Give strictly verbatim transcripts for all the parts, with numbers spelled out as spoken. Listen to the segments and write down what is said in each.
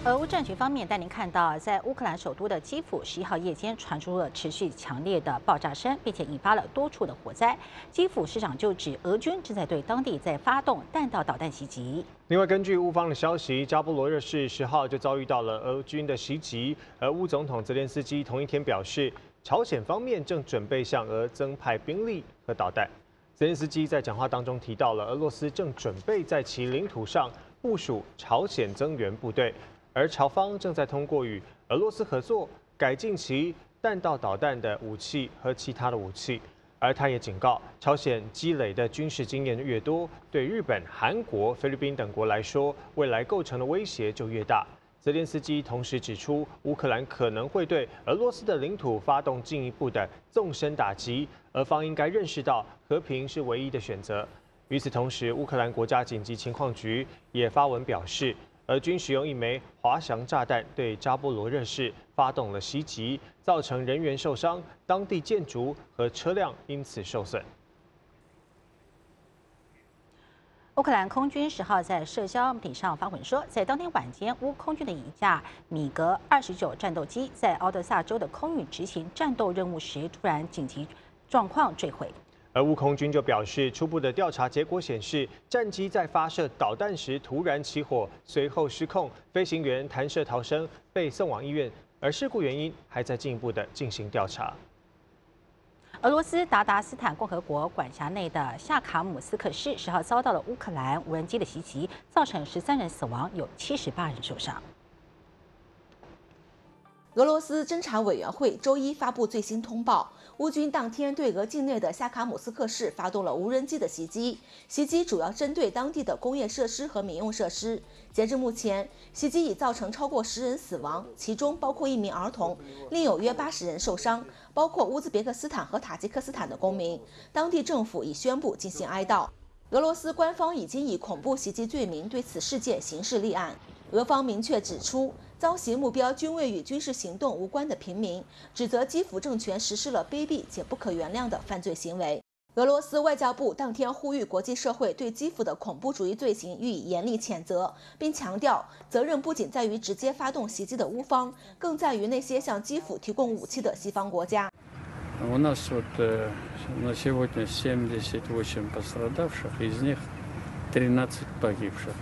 俄乌战局方面，带您看到，在乌克兰首都的基辅，十一号夜间传出了持续强烈的爆炸声，并且引发了多处的火灾。基辅市长就指，俄军正在对当地在发动弹道导弹袭击。 另外，根据乌方的消息，扎波罗热市十号就遭遇到了俄军的袭击，而乌总统泽连斯基同一天表示，朝鲜方面正准备向俄增派兵力和导弹。泽连斯基在讲话当中提到了，俄罗斯正准备在其领土上部署朝鲜增援部队。 而朝方正在通过与俄罗斯合作，改进其弹道导弹的武器和其他的武器。而他也警告，朝鲜积累的军事经验越多，对日本、韩国、菲律宾等国来说，未来构成的威胁就越大。泽连斯基同时指出，乌克兰可能会对俄罗斯的领土发动进一步的纵深打击，俄方应该认识到和平是唯一的选择。与此同时，乌克兰国家紧急情况局也发文表示。 俄军使用一枚滑翔炸弹对扎波罗热市发动了袭击，造成人员受伤，当地建筑和车辆因此受损。 乌克兰空军十号在社交媒体上发文说，在当天晚间，乌空军的一架米格二十九战斗机在奥德萨州的空域执行战斗任务时，突然紧急状况坠毁。 而乌空军就表示，初步的调查结果显示，战机在发射导弹时突然起火，随后失控，飞行员弹射逃生，被送往医院。而事故原因还在进一步的进行调查。 俄罗斯达达斯坦共和国管辖内的夏卡姆斯克市十号遭到了乌克兰无人机的袭击，造成十三人死亡，有七十八人受伤。 俄罗斯侦查委员会周一发布最新通报，乌军当天对俄境内的夏卡姆斯克市发动了无人机的袭击，袭击主要针对当地的工业设施和民用设施。截至目前，袭击已造成超过十人死亡，其中包括一名儿童，另有约八十人受伤，包括乌兹别克斯坦和塔吉克斯坦的公民。当地政府已宣布进行哀悼。俄罗斯官方已经以恐怖袭击罪名对此事件刑事立案。俄方明确指出。 遭袭目标均未与军事行动无关的平民，指责基辅政权实施了卑鄙且不可原谅的犯罪行为。俄罗斯外交部当天呼吁国际社会对基辅的恐怖主义罪行予以严厉谴责，并强调责任不仅在于直接发动袭击的乌方，更在于那些向基辅提供武器的西方国家。 У нас вот на сегодня семьдесят восемь пострадавших, из них тринадцать погибших.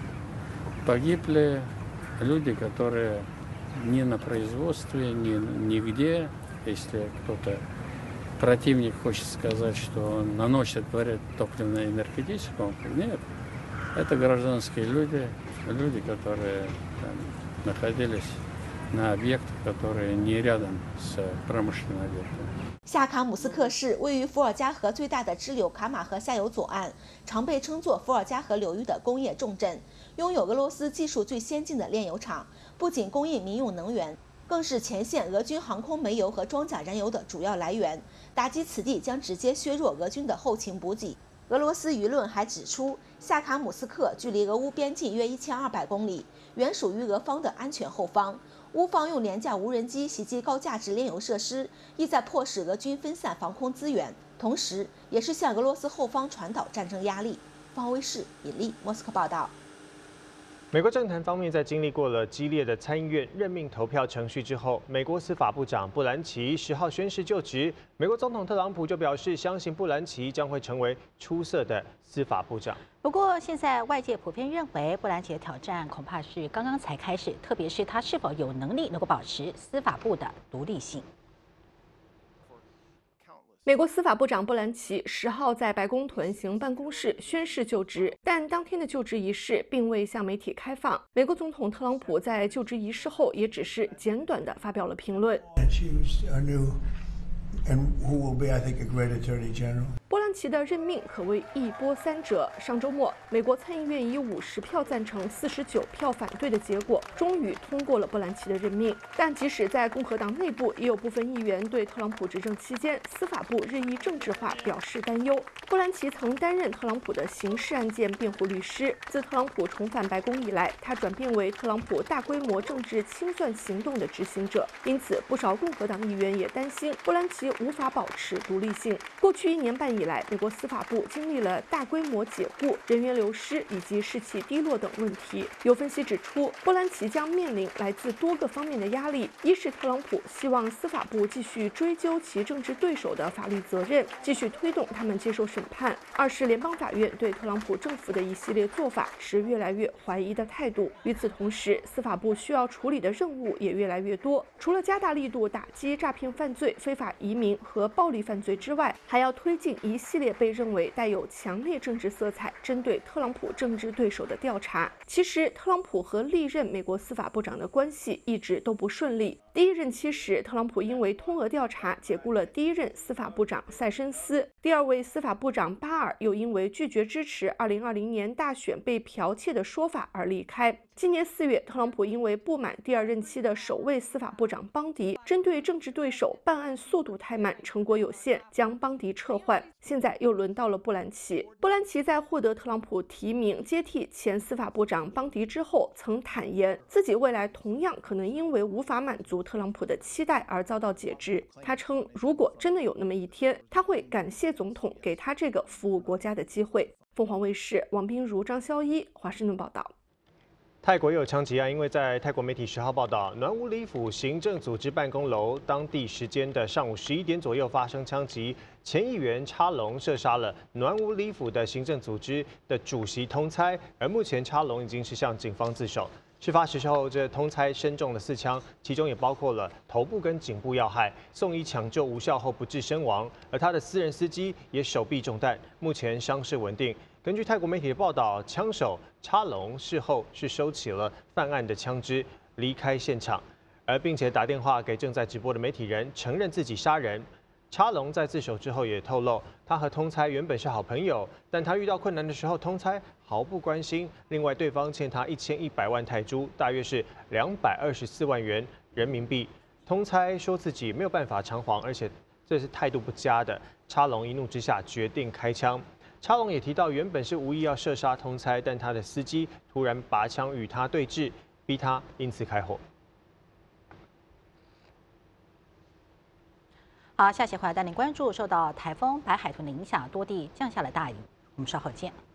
Погибли люди, которые ни на производстве, ни нигде, если кто-то противник хочет сказать, что он наносит вред топливно-энергетическому, нет, это гражданские люди, люди, которые там, находились на объектах, которые не рядом с промышленным объектом. 夏卡姆斯克市位于伏尔加河最大的支流卡马河下游左岸，常被称作伏尔加河流域的工业重镇，拥有俄罗斯技术最先进的炼油厂，不仅供应民用能源，更是前线俄军航空煤油和装甲燃油的主要来源。打击此地将直接削弱俄军的后勤补给。俄罗斯舆论还指出，夏卡姆斯克距离俄乌边境约一千二百公里，原属于俄方的安全后方。 乌方用廉价无人机袭击高价值炼油设施，意在迫使俄军分散防空资源，同时也是向俄罗斯后方传导战争压力。方威视尹力莫斯科报道。 美国政坛方面，在经历过了激烈的参议院任命投票程序之后，美国司法部长布兰奇十号宣誓就职。美国总统特朗普就表示，相信布兰奇将会成为出色的司法部长。 不过，现在外界普遍认为，布兰奇的挑战恐怕是刚刚才开始，特别是他是否有能力能够保持司法部的独立性。 美国司法部长布兰奇十号在白宫屯行办公室宣誓就职，但当天的就职仪式并未向媒体开放。美国总统特朗普在就职仪式后也只是简短地发表了评论。波兰奇的任命可谓一波三折。上周末，美国参议院以五十票赞成、四十九票反对的结果，终于通过了波兰奇的任命。但即使在共和党内部，也有部分议员对特朗普执政期间司法部日益政治化表示担忧。波兰奇曾担任特朗普的刑事案件辩护律师。自特朗普重返白宫以来，他转变为特朗普大规模政治清算行动的执行者。因此，不少共和党议员也担心波兰奇无法保持独立性。过去一年半以以来，美国司法部经历了大规模解雇、人员流失以及士气低落等问题。有分析指出，波兰奇将面临来自多个方面的压力：一是特朗普希望司法部继续追究其政治对手的法律责任，继续推动他们接受审判；二是联邦法院对特朗普政府的一系列做法持越来越怀疑的态度。与此同时，司法部需要处理的任务也越来越多，除了加大力度打击诈骗犯罪、非法移民和暴力犯罪之外，还要推进一系列被认为带有强烈政治色彩、针对特朗普政治对手的调查。其实，特朗普和历任美国司法部长的关系一直都不顺利。第一任期时，特朗普因为通俄调查解雇了第一任司法部长塞申斯，第二位司法部长巴尔又因为拒绝支持二零二零年大选被剽窃的说法而离开。今年四月，特朗普因为不满第二任期的首位司法部长邦迪针对政治对手办案速度太慢、成果有限，将邦迪撤换。现在又轮到了布兰奇。布兰奇在获得特朗普提名接替前司法部长邦迪之后，曾坦言自己未来同样可能因为无法满足特朗普的期待而遭到解职。他称，如果真的有那么一天，他会感谢总统给他这个服务国家的机会。凤凰卫视王彬如、张潇一华盛顿报道。 泰国也有枪击案，因为在泰国媒体十号报道，暖武里府行政组织办公楼当地时间的上午十一点左右发生枪击，前议员插龙射杀了暖武里府的行政组织的主席通猜，而目前插龙已经是向警方自首。事发时候，这通猜身中了四枪，其中也包括了头部跟颈部要害，送医抢救无效后不治身亡，而他的私人司机也手臂中弹，目前伤势稳定。根据泰国媒体的报道，枪手插龙事后是收起了犯案的枪支，离开现场，而并且打电话给正在直播的媒体人，承认自己杀人。插龙在自首之后也透露，他和通猜原本是好朋友，但他遇到困难的时候，通猜毫不关心。另外，对方欠他一千一百万泰铢，大约是两百二十四万元人民币。通猜说自己没有办法偿还，而且这是态度不佳的。插龙一怒之下决定开枪。插龙也提到，原本是无意要射杀通猜，但他的司机突然拔枪与他对峙，逼他因此开火。 好，下期回来带您关注受到台风白海豚的影响，多地降下了大雨。我们稍后见。